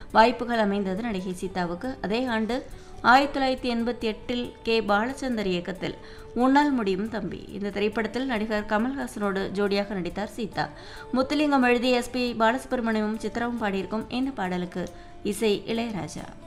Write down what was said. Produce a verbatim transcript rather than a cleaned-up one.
வாய்ப்புகள் அமைந்தது நடிகை சீதாவுக்கு. அதே ஆண்டு ஆயிரத்தி தொள்ளாயிரத்தி எண்பத்தி எட்டில் கே பாலச்சந்தர் இயக்கத்தில் உன்னால் முடியும் தம்பி இந்த திரைப்படத்தில் நடிகர் கமல்ஹாசனோடு ஜோடியாக நடித்தார் சீதா. முத்துலிங்கம் எழுதிய எஸ் பி பாலசுப்ரமணியமும் சித்ராவும் பாடியிருக்கும் இந்த பாடலுக்கு இசை இளையராஜா.